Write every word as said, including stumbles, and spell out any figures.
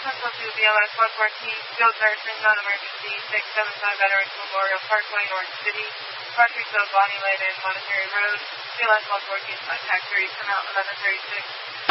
Central to B L S one fourteen, field nursing, non-emergency, six seven five Veterans Memorial Parkway, Orange City, Country Club, Bonnie Lane, and Monetary Road, B L S one fourteen, contact three, come out eleven thirty-six.